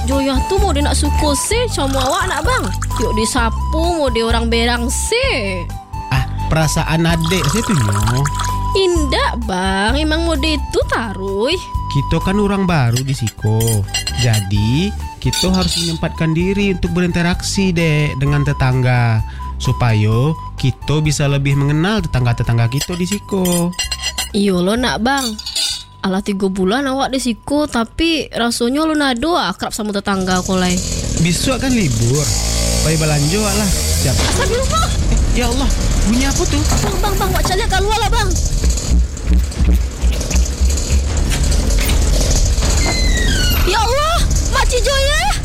Joyah tuh mau dia nak suko sih sama awak nak bang. Yuk disapu mau dia orang berang sih. Perasaan adek saya tuh nyo. Indah bang, emang mau dia itu taruh. Kita kan orang baru di Siko. Jadi kita harus menyempatkan diri untuk berinteraksi dek dengan tetangga supaya kita bisa lebih mengenal tetangga-tetangga kita di Siko. Iyo lo nak bang. Alah 3 bulan awak di Siko, tapi rasanya lo nado akrab sama tetangga kolai. Besok kan libur. Bayi belanja lah. Siap. Astagfirullah. Ya Allah, bunyi apa tuh? Bang, wak calik keluar lah bang. Ya Allah, Makcik Joyah.